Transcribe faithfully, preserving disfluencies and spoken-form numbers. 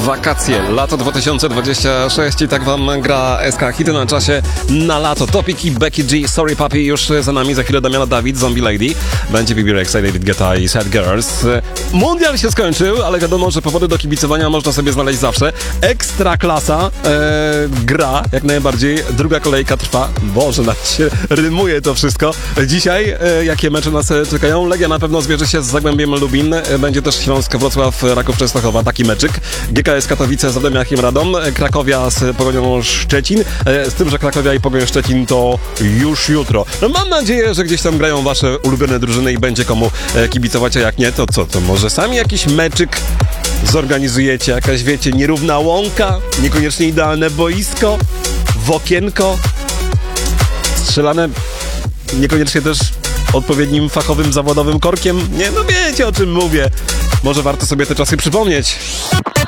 wakacje, lato dwa tysiące dwudziesty szósty i tak wam gra S K Hity na czasie na lato. Topiki, Becky G, Sorry Papi już za nami, za chwilę Damiana Dawid, Zombie Lady, będzie B B Rexha, David Guetta i Sad Girls. Mundial się skończył, ale wiadomo, że powody do kibicowania można sobie znaleźć zawsze. Ekstra klasa e, gra, jak najbardziej. Druga kolejka trwa. Boże, nawet się rymuje to wszystko. Dzisiaj e, jakie mecze nas czekają? Legia na pewno zmierzy się z Zagłębiem Lubin. E, będzie też Śląsk, Wrocław, Raków Częstochowa, taki meczyk. G K S Katowice z Adem Achim Radom. Krakowia z Pogonią Szczecin. E, z tym, że Krakowia i Pogoń Szczecin to już jutro. No, mam nadzieję, że gdzieś tam grają wasze ulubione drużyny i będzie komu e, kibicować, a jak nie, to co? To może sami jakiś meczyk zorganizujecie? Jakaś, wiecie, nierówna łąka? Niekoniecznie idealne boisko? W okienko? Strzelane niekoniecznie też odpowiednim fachowym, zawodowym korkiem? Nie, no wiecie, o czym mówię. Może warto sobie te czasy przypomnieć.